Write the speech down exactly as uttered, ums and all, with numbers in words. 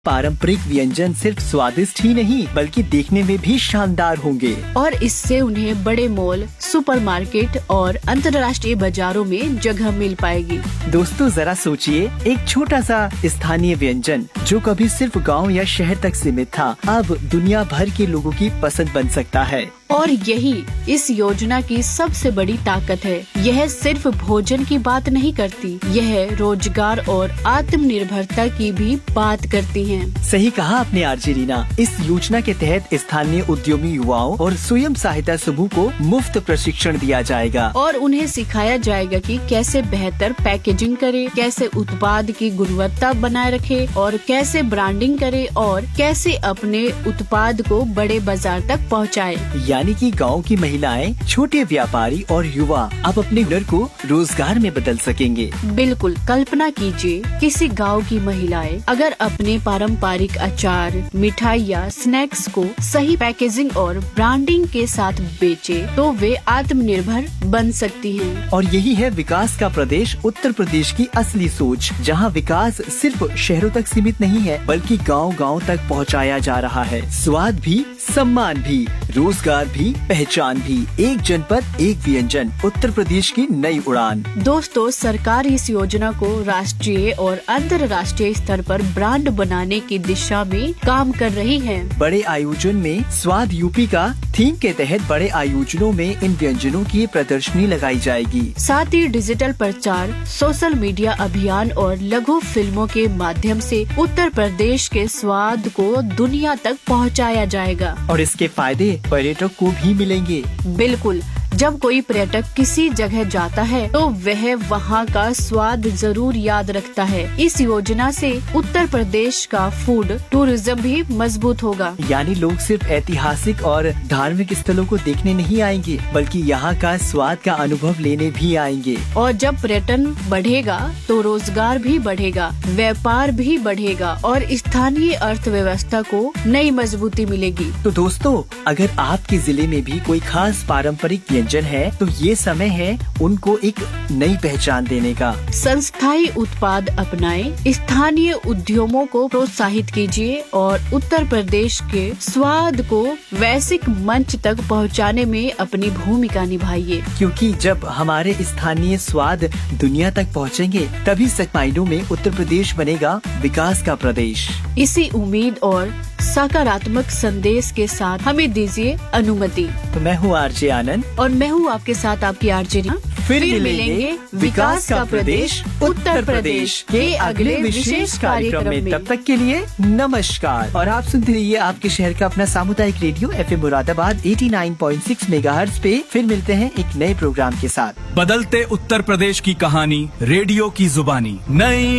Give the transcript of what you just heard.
पारंपरिक व्यंजन सिर्फ स्वादिष्ट ही नहीं बल्कि देखने में भी शानदार होंगे और इससे उन्हें बड़े मॉल, सुपरमार्केट और अंतर्राष्ट्रीय बाजारों में जगह मिल पाएगी। दोस्तों जरा सोचिए, एक छोटा सा स्थानीय व्यंजन जो कभी सिर्फ गांव या शहर तक सीमित था, अब दुनिया भर के लोगों की पसंद बन सकता है। और यही इस योजना की सबसे बड़ी ताकत है। यह सिर्फ भोजन की बात नहीं करती, यह रोजगार और आत्मनिर्भरता की भी बात करती है। सही कहा आपने आरजे रीना। इस योजना के तहत स्थानीय उद्यमी युवाओं और स्वयं सहायता समूह को मुफ्त प्रशिक्षण दिया जाएगा और उन्हें सिखाया जाएगा कि कैसे बेहतर पैकेजिंग करे, कैसे उत्पाद की गुणवत्ता बनाए रखे और कैसे ब्रांडिंग करे और कैसे अपने उत्पाद को बड़े बाजार तक पहुँचाए। यानी कि गांव की महिलाएं, छोटे व्यापारी और युवा अब अपने हुनर को रोजगार में बदल सकेंगे। बिल्कुल, कल्पना कीजिए, किसी गांव की महिलाएं अगर अपने पारंपरिक अचार, मिठाई या स्नैक्स को सही पैकेजिंग और ब्रांडिंग के साथ बेचे तो वे आत्मनिर्भर बन सकती हैं। और यही है विकास का प्रदेश उत्तर प्रदेश की असली सोच, जहां विकास सिर्फ शहरों तक सीमित नहीं है बल्कि गांव-गांव तक पहुंचाया जा रहा है। स्वाद भी, सम्मान भी, रोजगार भी, पहचान भी, एक जनपद एक व्यंजन, उत्तर प्रदेश की नई उड़ान। दोस्तों, सरकार इस योजना को राष्ट्रीय और अंतर्राष्ट्रीय स्तर पर ब्रांड बनाने की दिशा में काम कर रही है। बड़े आयोजन में स्वाद यूपी का थीम के तहत बड़े आयोजनों में इन व्यंजनों की प्रदर्शनी लगाई जाएगी। साथ ही डिजिटल प्रचार, सोशल मीडिया अभियान और लघु फिल्मों के माध्यम से उत्तर प्रदेश के स्वाद को दुनिया तक पहुंचाया जाएगा। और इसके फायदे पर्यटक को भी मिलेंगे। बिल्कुल, जब कोई पर्यटक किसी जगह जाता है तो वह वहाँ का स्वाद जरूर याद रखता है। इस योजना से उत्तर प्रदेश का फूड टूरिज्म भी मजबूत होगा। यानी लोग सिर्फ ऐतिहासिक और धार्मिक स्थलों को देखने नहीं आएंगे बल्कि यहाँ का स्वाद का अनुभव लेने भी आएंगे। और जब पर्यटन बढ़ेगा तो रोजगार भी बढ़ेगा, व्यापार भी बढ़ेगा और स्थानीय अर्थव्यवस्था को नई मजबूती मिलेगी। तो दोस्तों, अगर आपके जिले में भी कोई खास पारंपरिक व्यंजन है तो ये समय है उनको एक नई पहचान देने का। संस्थाई उत्पाद अपनाएं, स्थानीय उद्यमों को प्रोत्साहित कीजिए और उत्तर प्रदेश के स्वाद को वैश्विक मंच तक पहुंचाने में अपनी भूमिका निभाइए। क्योंकि जब हमारे स्थानीय स्वाद दुनिया तक पहुंचेंगे तभी सच मायनों में उत्तर प्रदेश बनेगा विकास का प्रदेश। इसी उम्मीद और सकारात्मक संदेश के साथ हमें दीजिए अनुमति। तो मैं हूँ आरजे आनंद और मैं हूँ आपके साथ आपकी आरजे रीना। फिर मिलेंगे विकास का प्रदेश उत्तर प्रदेश के अगले विशेष कार्यक्रम में। तब तक के लिए नमस्कार। और आप सुनते रहिए आपके शहर का अपना सामुदायिक रेडियो एफ एम मुरादाबाद नवासी पॉइंट छह मेगाहर्ट्ज पे। फिर मिलते हैं एक नए प्रोग्राम के साथ। बदलते उत्तर प्रदेश की कहानी, रेडियो की जुबानी, नई